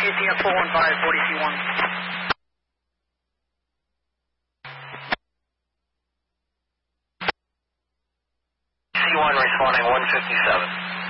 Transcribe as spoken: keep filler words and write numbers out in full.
T F four one five, forty C one. C one responding one fifty-seven.